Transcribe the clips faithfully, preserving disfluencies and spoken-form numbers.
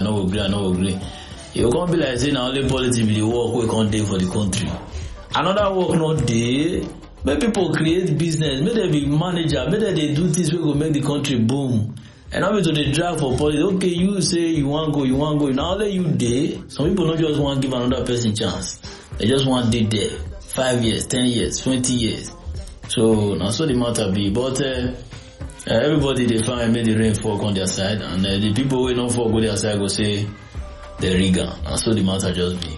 no agree, I no agree. You can't be like saying only politics be the work we can't do for the country. Another work not there. Make people create business, make them be manager, make them they do things we go make the country boom. And now we to the drag for politics. Okay, you say you want go, you want go. Now let you there. Some people don't just want to give another person chance. They just want to there. Five years, ten years, twenty years. So now so the matter be. But uh, uh, everybody they find made the rain fall on their side, and uh, the people who don't fall on their side go say the rigor. And so the matter just be.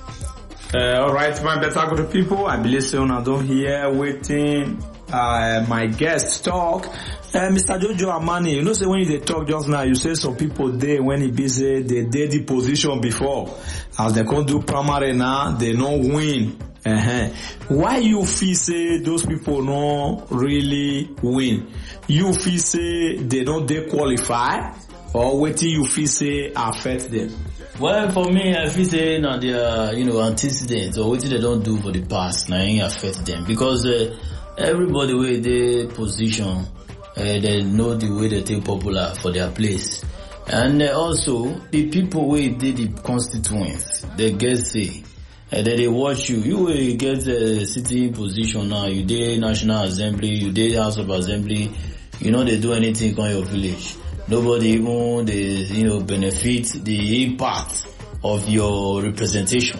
Uh, all right, my better good people. I believe so. I don't hear waiting. Uh, my guest talk. Uh, Mister Jojo Amani, you know, say when you talk just now, you say some people there when he be say they did the position before, as they can't do primary now, they don't win. Uh-huh. Why you feel say those people don't really win? You feel say they don't they qualify, or what do you feel say affect them? Well, for me, I feel say now they are, you know, antecedents or what they don't do for the past now it affect them because uh, everybody where they position. Uh, they know the way they take popular for their place. And uh, also, the people who did the constituents, they get say, uh, that they watch you. You will get a sitting position now, you did National Assembly, you did House of Assembly, you know they do anything on your village. Nobody even, they, you know, benefit the impact of your representation.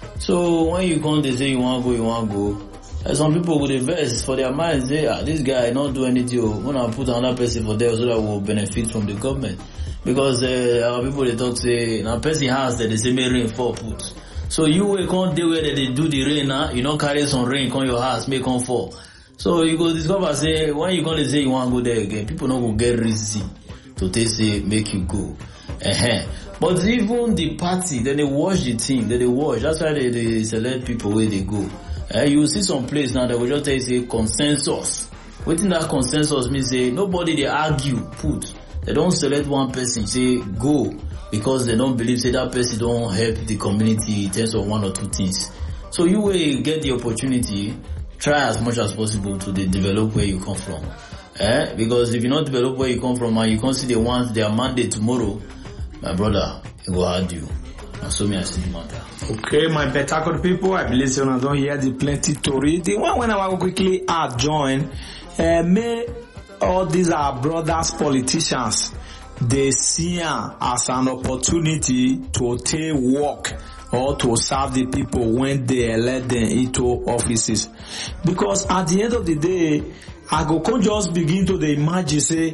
So when you come, they say you want to go, you want to go. Uh, some people would invest for their minds, say, ah, this guy not do anything, we're going to put another person for there so that we'll benefit from the government. Because uh, our people, they talk, say, now person has that they say, may rain fall put. So you will come there where they do the rain now, you don't carry some rain, come your house, may come fall. So you go discover, say, when you come to say you want to go there again, people don't go get risky to take, say, make you go. Uh-huh. But even the party, then they watch the team, then they watch, that's why they, they select people where they go. Uh, you will see some place now that will just tell you say consensus. Within that consensus means say nobody they argue, put. They don't select one person, say go, because they don't believe say that person don't help the community in terms of one or two things. So you will get the opportunity, try as much as possible to de- develop where you come from. Eh? Because if you not develop where you come from and you can't see the ones their mandate tomorrow, my brother, it will hurt you. And so me I see the matter. Okay, my better good people, I believe you don't hear the plenty story. The one when I will quickly add join, uh, may all these are brothers politicians, they see as an opportunity to take work or to serve the people when they elect them into offices. Because at the end of the day, I go can just begin to the imagine say,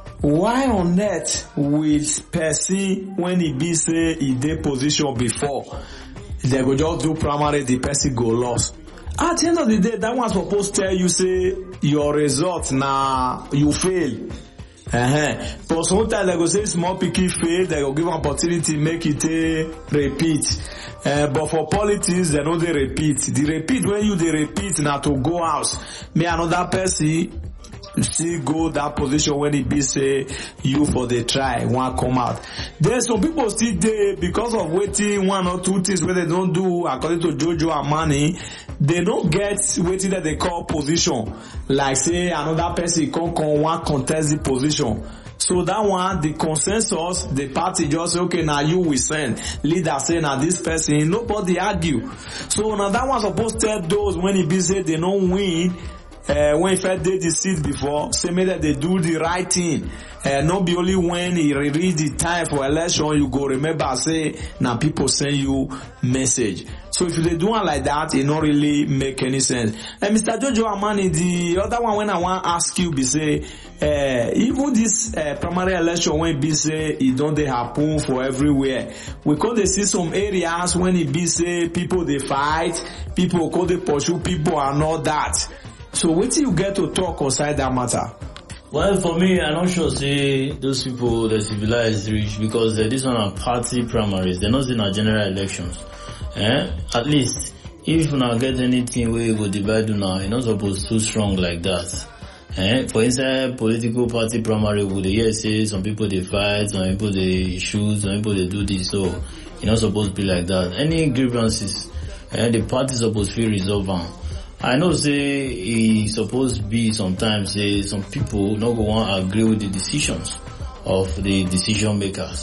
why on earth will person when he be say he did position before, they go just do primary, the person go lost. At the end of the day, that one's supposed to tell you say your result now you fail. Uh-huh. But sometimes they go say small picky fail, they go give an opportunity make it a repeat. Uh, but for politics, they know they repeat. The repeat when you they repeat now to go out. Me another person still go that position when it be say you for the try one come out. There's some people still there because of waiting one or two things where they don't do according to Jojo Amani. They don't get waiting that they call position. Like say another person come come one contest the position. So that one, the consensus, the party just say, okay, now you will send. Leader say, now this person, nobody argue. So now that one supposed to tell those when it be say they don't win, uh, when if I did the seat before, say maybe that they do the right thing. Uh, not be only when he reach the time for election, you go remember say, now people send you message. So if they do one like that, it don't really make any sense. And Mister Jojo Amani, the other one when I want to ask you be say, uh, even this uh, primary election when be say it don't they happen for everywhere. We could they see some areas when it be say people they fight, people could they pursue people and all that. So wait till you get to talk outside that matter. Well, for me, I'm not sure say those people the civilized reach because uh, this one are party primaries. They're not in our general elections. Eh? At least if you not get anything where you go divide now, you're not supposed to strong like that. Eh? For inside political party primary, would they hear say some people they fight, some people they shoot, some people they do this. So you're not supposed to be like that. Any grievances, eh, the party supposed to resolve them. I know say it's supposed to be sometimes say some people not go want to agree with the decisions of the decision makers.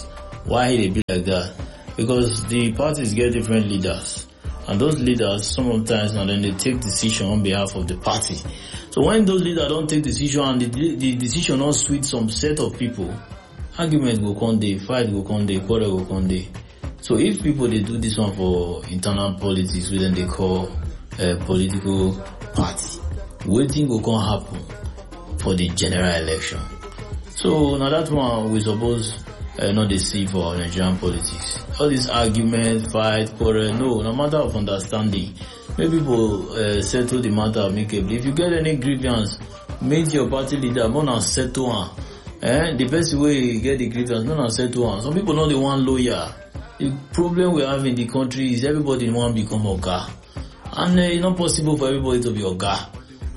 Why they be like that? Because the parties get different leaders, and those leaders sometimes and then they take decision on behalf of the party. So when those leaders don't take decision and the, the decision not suit some set of people, argument go come day, fight go come day, quarrel go come day. So if people they do this one for internal politics, then they call a political party, waiting will come happen for the general election. So now that one we suppose uh, not the see for Nigerian politics. All this argument, fight, quarrel, no, no matter of understanding. Make people uh, settle the matter amicably. If you get any grievance, meet your party leader, not settle one. Eh? The best way you get the grievance, not settle one. Some people know they want lawyer. The problem we have in the country is everybody want to become oga. And uh, it's not possible for everybody to be oga.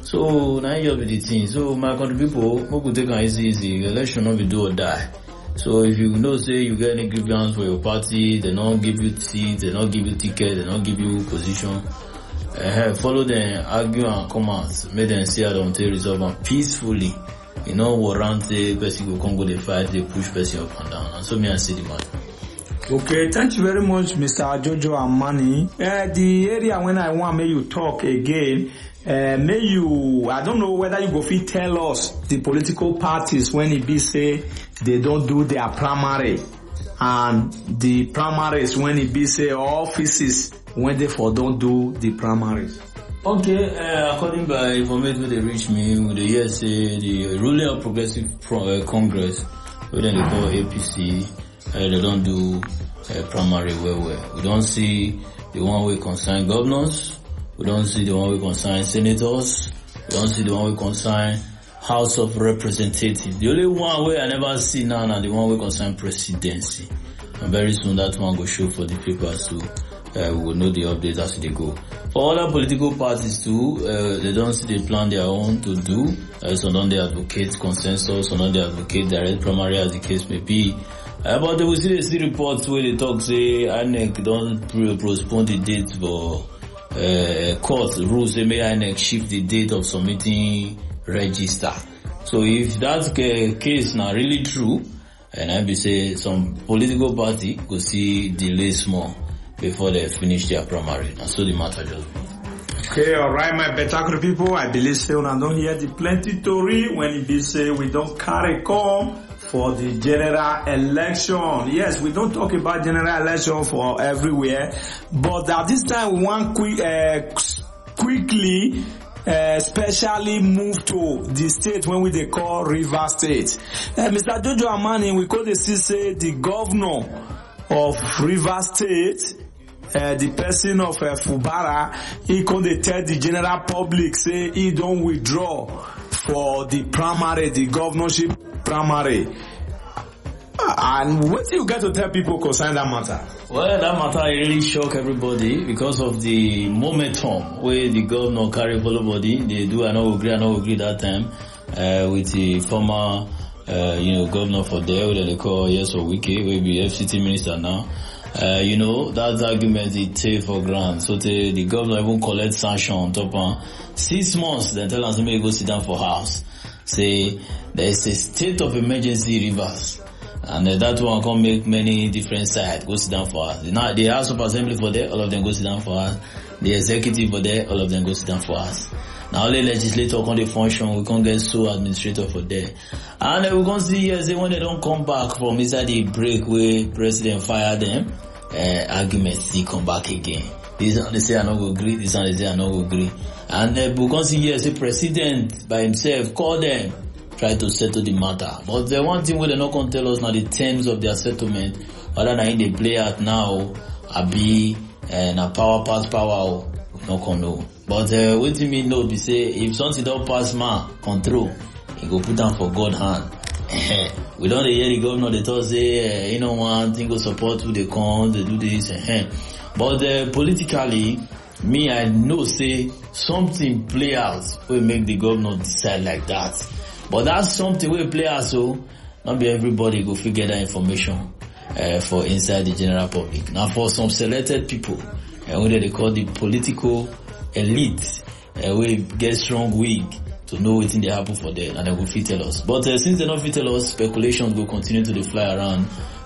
So now you have the thing. So my country people, we could take it easy, easy. Election not be do or die. So if you know say you get any grievance for your party, they don't give you seats, they don't give you ticket, they don't give you position. Uh, follow them, argue and come out. Make them see how they want to resolve and peacefully. You know, warrant say person go come go they fight, they push person up and down. And so me I see the matter. Okay, thank you very much, Mister Jojo Amani. Uh, the area when I want may you talk again, uh, may you, I don't know whether you go fit tell us the political parties when it be say they don't do their primary, and the primaries when it be say offices when they for don't do the primaries. Okay, uh, according by information they reach me, the year say the ruling progressive Pro, uh, Congress, what they call A P C, uh, they don't do uh, primary well well. We don't see the one way concern governors. We don't see the one way concern senators. We don't see the one way concern House of Representatives. The only one way I never see now is the one way concern presidency. And very soon that one will show for the papers too. Uh, we will know the updates as they go. For other political parties too, uh, they don't see they plan their own to do. Uh, some don't they advocate consensus, some don't they advocate direct primary as the case may be. Uh, but they will see, they see reports where they talk say I N E C don't pre- postpone the date for uh, court rules. They may I N E C shift the date of submitting register. So if that's the case now really true, and I be say some political party could see delay small before they finish their primary. And so the matter just be. Okay, alright, my better people. I believe say una don't hear the plenty story when it be say we don't carry come for the general election. Yes, we don't talk about general election for everywhere, but at this time we want quick, uh, quickly, uh, especially move to the state when we they call River State. Uh, Mister Jojo Amani, we call the say the governor of River State. Uh, the person of uh, Fubara, he can tell the general public say he don't withdraw for the primary, the governorship primary. And what do you get to tell people concerning that matter? Well, that matter really shock everybody because of the momentum where the governor carry follow body. They do, I know agree, I know agree that time uh, with the former, uh, you know, governor for there, what they call Yes or Wiki, will be F C T minister now. Uh, you know, that argument they take for granted. So the, the governor even collect sanction on top of six months, then tell us maybe go sit down for house. Say, there is a state of emergency Rivers. And uh, that one can make many different sides go sit down for us. The, the House of Assembly for there, all of them go sit down for us. The executive for there, all of them go sit down for us. Now only legislator can they function, we can't get so administrator for there. And uh, we can see here, say when they don't come back from inside the break where president fire them, uh, arguments, they come back again. This one they say I don't agree, this one they say I don't agree. And uh, we can see here, say president by himself call them, try to settle the matter. But the one thing where they not going to tell us now the terms of their settlement, whether than they play out now, I be and a power pass power, we not can know. But uh, what do me know be say if something don't pass man control, he go put down for God hand. We don't hear the governor they talk say uh, you know one thing go support who they come, they do this. Uh, but uh, politically, me I know say something play out will make the governor decide like that. But that's something we play out so not be everybody go figure that information uh, for inside the general public. Now for some selected people, uh, what they call the political elite, uh, we get strong wig to know what they happen for them and they will fit tell us. But uh, since they not fit tell us, speculations will continue to fly around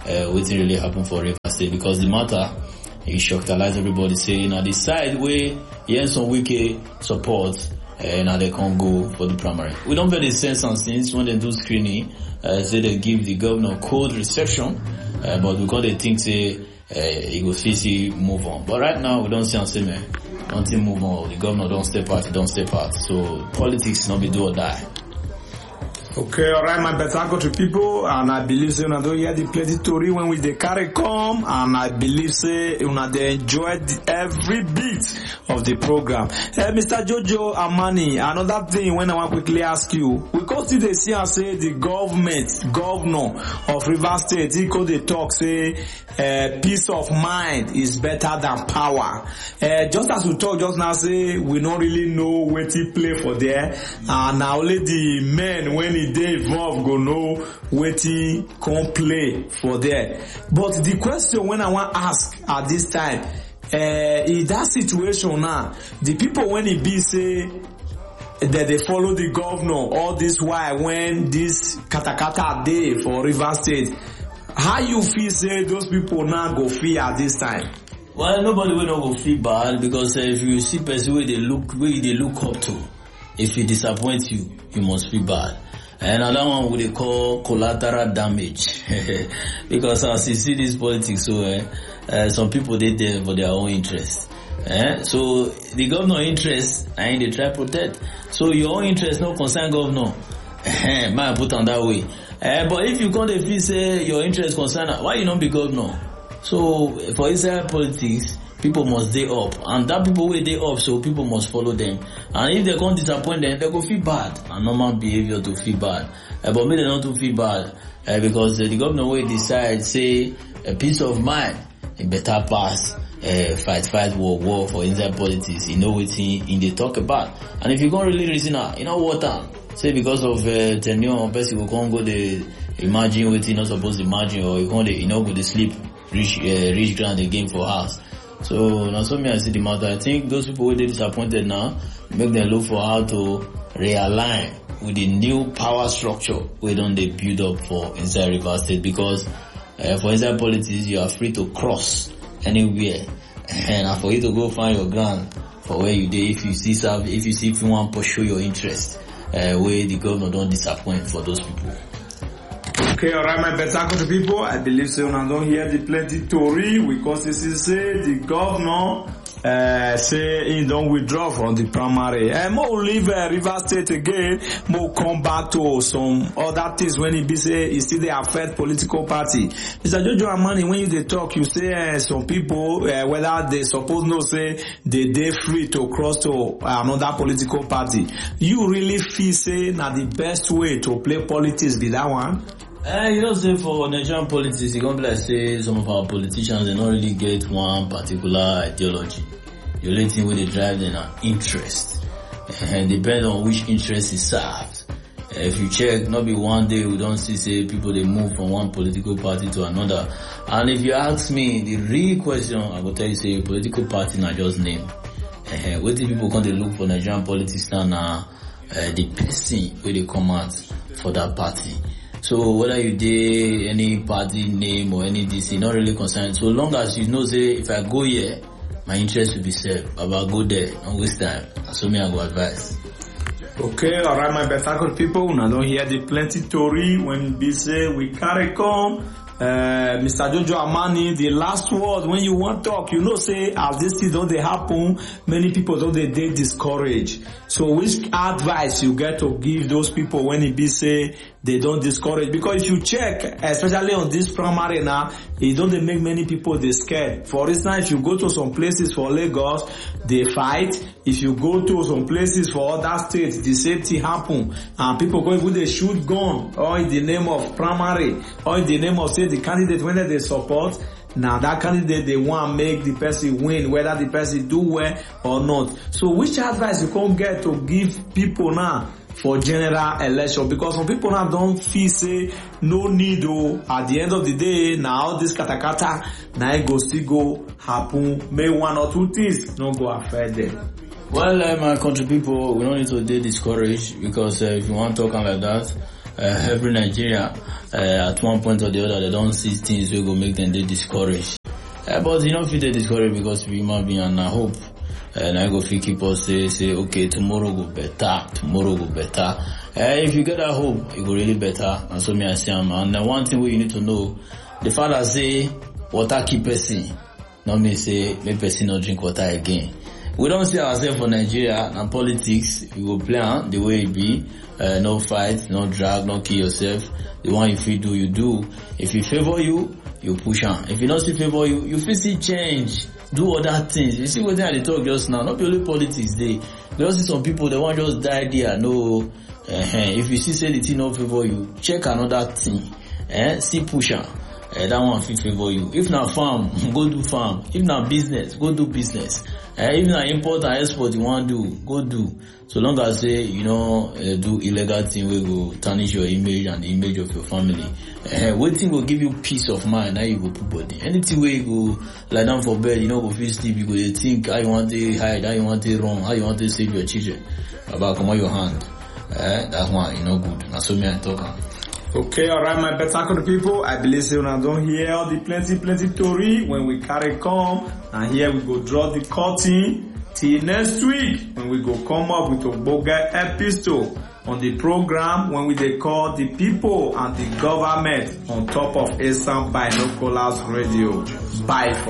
uh, what really happened for Rivers State, because the matter it shockalize everybody saying now the side where Nyesom Wike support and uh, now they can't go for the primary. We don't get the sense and since when they do screening, uh, say they give the governor cold reception, uh, but because they think say uh, he will see move on. But right now we don't see and say man, don't move on. The governor don't step out, he don't step out. So politics not be do or die. Okay, alright, my better country people, and I believe say una don't hear the plenty story when we dey carry come, and I believe say una dey enjoy the, every bit of the program. Uh, Mister Jojo Amani, another thing when I want quickly ask you, we come still dey see and say the government, governor of Rivers State, he could dey talk say uh, peace of mind is better than power. Uh, just as we talk just now, say we don't really know where to play for there, and now only the men when they involved go know wetin come play for there. But the question when I want ask at this time, uh, in that situation now, the people when it be say that they follow the governor all this while when this katakata day for Rivers State, how you feel say those people now go feel at this time? Well, nobody will not go feel bad, because uh, if you see person where they look where they look up to, if he disappoints you, you must feel bad. And another one we call collateral damage, because as you see this politics, so uh, uh, some people they there for their own interest. Eh? So the governor interest, and they try protect. So your own interest no concern governor. Might put on that way. Uh, but if you can't feel say your interest concern, why you not be governor? So for Israel politics, people must stay up, and that people will stay up, so people must follow them. And if they can't disappoint them, they go feel bad. And normal behavior to feel bad. Uh, but maybe they not to feel bad, uh, because uh, the governor will decide, say, a peace of mind, a better pass, uh, fight, fight, war, war for inside politics. You know what he in they talk about. And if you can't really reason out, you know what, uh, say because of uh, tenure, person will can't go the imagine what he not supposed to imagine, or you can't, you know, go to sleep, reach, uh, reach ground again for house. So now so me I see the matter. I think those people who they disappointed now, make them look for how to realign with the new power structure we don't they build up for inside Rivers State, because uh, for inside politics you are free to cross anywhere, and for you to go find your ground for where you did if you see serve, if you see if you want to pursue your interest, uh, where the governor don't disappoint for those people. Okay, alright, my better country people, I believe so now don't hear the plenty story, because this is say the governor uh, say he don't withdraw from the primary. And uh, more leave uh, Rivers State again, more come back to some other things when he be say he still they affect political party. Mister Jojo Amani, when you they talk, you say uh, some people uh, whether they suppose no say they they free to cross to another political party. You really feel say now the best way to play politics be that one? Uh, you know, say for Nigerian politics, you can't be like say some of our politicians, they don't really get one particular ideology. The only thing where they drive them are interest. And depend on which interest is served. Uh, if you check, not be one day we don't see say people they move from one political party to another. And if you ask me the real question, I will tell you say political party not just name. Uh, what do people come to look for Nigerian politics now? Now uh, the person where they come out for that party. So whether you did any party name or any D C, not really concerned. So long as you know, say, if I go here, my interest will be served. But I'll go there, don't waste time. So me, I go advise. Okay, alright, my better good people. Now don't hear the plenty story when we say we carry come. Uh, Mister Jojo Amani, the last word when you want to talk, you know, say as this thing don't they happen, many people don't they, they discourage. So which advice you get to give those people when it be say they don't discourage? Because if you check, especially on this primary now, it don't they make many people they scared. For instance, if you go to some places for Lagos, they fight. If you go to some places for other states, the same thing happen. And people go even they shoot gun, or in the name of primary, or in the name of say the candidate when they support. Now that candidate they want to make the person win, whether the person do well or not. So which advice you can get to give people now for general election? Because some people now don't feel say no need to, at the end of the day now this katakata now it go still go happen, may one or two things not go affect them. Well, uh, my country people, we don't need to be discouraged, because uh, if you want talking like that, uh, every Nigeria uh, at one point or the other they don't see things wey go make them dey discouraged. Uh, but you know fit dey discouraged because we human being and na hope. And I go fit keep us say say okay tomorrow go better, tomorrow go better. Uh, if you get that hope, it go really better. And so me I say am. And uh, one thing wey you need to know, the father say water keep person. Not me say make person not drink water again. We don't see ourselves for Nigeria and politics. We go plan the way it be. Uh, no fight, no drag, no kill yourself. The one if you do, you do. If you favor you, you push on. If you don't see favor you, you feel see change. Do other things. You see what they talk just now. Not only politics they. We also see some people they want just die there. No. Uh-huh. If you see say the thing not favor you, check another thing. Eh? See push on. Uh, that one fit favor you. If na farm, go do farm. If na business, go do business. Uh, if na import and export you want do, go do. So long as say you know uh, do illegal thing wey go tarnish your image and the image of your family. Uh, waiting will give you peace of mind. Now you go put body. Anything where you go lie down for bed, you know, go feel sleep. You go dey think how you want to hide, how you want to run, how you want to save your children. About come on your hand. Uh, that one you know good. That's so me I talk. Okay, alright, my better people. I believe you now don't hear all the plenty, plenty story when we carry come. And here we go draw the curtain till next week when we go come up with a boga episode on the program when we they call the people and the government on top of Eastern Binoculars Radio. Bye for